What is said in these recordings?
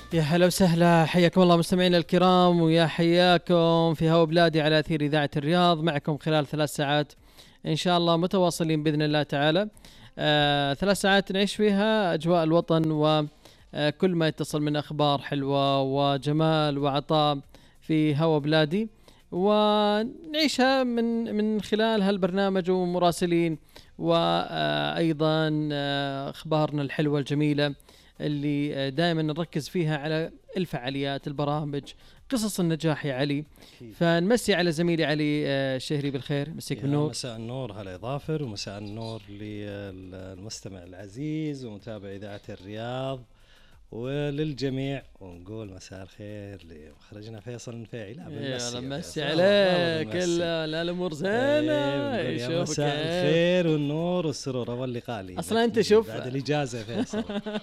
يا هلا وسهلا، حياكم الله مستمعينا الكرام، ويا حياكم في هوا بلادي على أثير إذاعة الرياض، معكم خلال 3 ساعات إن شاء الله متواصلين بإذن الله تعالى. 3 ساعات نعيش فيها أجواء الوطن وكل ما يتصل من أخبار حلوة وجمال وعطاء في هوا بلادي، ونعيشها من خلال هالبرنامج ومراسلين، وأيضا أخبارنا الحلوة الجميلة اللي دائما نركز فيها على الفعاليات، البرامج، قصص النجاح يا علي. فنمسي على زميلي علي الشهري بالخير، مسيك بالنور. مساء النور هلا ضافر، ومساء النور للمستمع العزيز ومتابع إذاعة الرياض وللجميع، ونقول مساء الخير لمخرجنا فيصل النفيعي. لا مسي عليك، لا الامور زينه. يا مساء الخير والنور والسرور واللقاء لي اصلا انت شوف بعد الاجازه فيصل.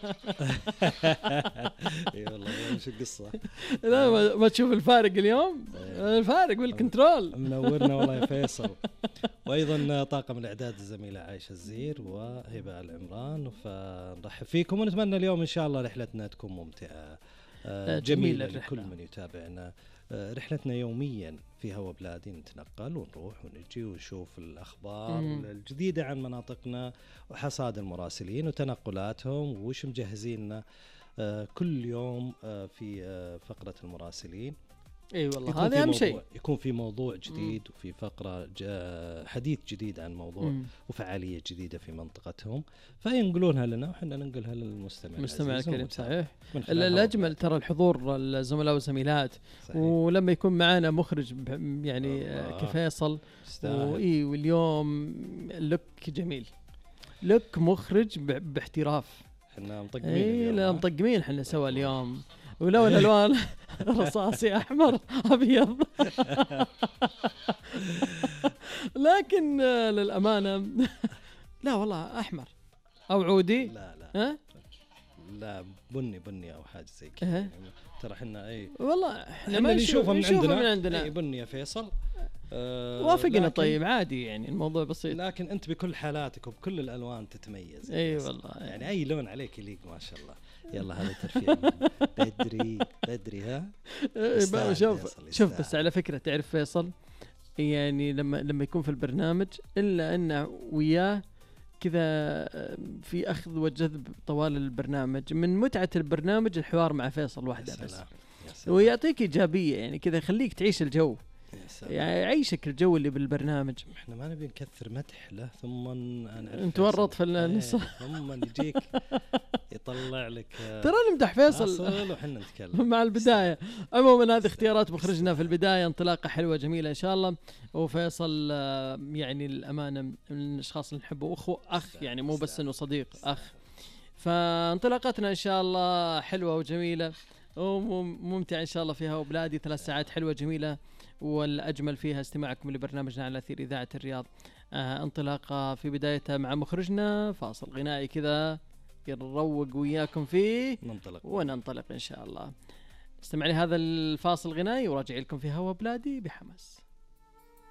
اي والله مش القصه. لا ما تشوف الفارق اليوم، الفارق بالكنترول. منورنا والله يا فيصل. وايضا طاقم الاعداد الزميله عايشه الزير وهبه العمران، فنرحب فيكم ونتمنى اليوم ان شاء الله رحلتنا تكون ممتعه جميلة لكل من يتابعنا. رحلتنا يوميا في هوا بلادي، نتنقل ونروح ونجي ونشوف الأخبار الجديدة عن مناطقنا وحصاد المراسلين وتنقلاتهم وش مجهزين كل يوم في فقرة المراسلين. اي والله هذا اهم شيء، يكون في موضوع جديد وفي فقره حديث جديد عن موضوع وفعاليه جديده في منطقتهم، فينقلونها لنا وحنا ننقلها للمستمع الكريم. صحيح، الاجمل ترى الحضور الزملاء والزميلات، ولما يكون معنا مخرج يعني كفيصل واليوم لك جميل، لك مخرج باحتراف. احنا مطقمين لا مطقمين احنا سوا اليوم، ولو الالوان رصاصي احمر ابيض. لكن للامانه لا والله احمر او عودي. لا بني او حاجه زي كذا. ترى احنا والله احنا ما نشوفه من عندنا بني يا فيصل. وافقنا. طيب عادي يعني الموضوع بسيط، لكن انت بكل حالاتك وبكل الالوان تتميز. اي والله يعني اي لون عليك يليق ما شاء الله. يلا هذا ترفيه. تدري ها. شوف بس على فكرة، تعرف فيصل يعني لما يكون في البرنامج إلا أنه وياه كذا في أخذ وجذب طوال البرنامج. من متعة البرنامج الحوار مع فيصل وحده بس، ويعطيك إيجابية يعني كذا، يخليك تعيش الجو، يعني عيشك الجو اللي بالبرنامج. احنا ما نبي نكثر مدح له ثم نتورط في النص ثم يجيك يطلع لك. ترى نمدح فيصل وحنا نتكلم مع البداية. عموما هذه اختيارات مخرجنا في البداية، انطلاقة حلوة جميلة إن شاء الله. وفيصل يعني الأمانة من الأشخاص اللي نحبه، أخ يعني مو بس إنه صديق، أخ. فانطلاقتنا إن شاء الله حلوة وجميلة وممتعة إن شاء الله فيها وبلادي. 3 ساعات حلوة جميلة، والأجمل فيها استماعكم لبرنامجنا على أثير إذاعة الرياض. انطلاقة في بدايتها مع مخرجنا، فاصل غنائي كذا نروق وياكم فيه، وننطلق إن شاء الله. استمع لهذا الفاصل غنائي وراجع لكم في هوا بلادي بحماس.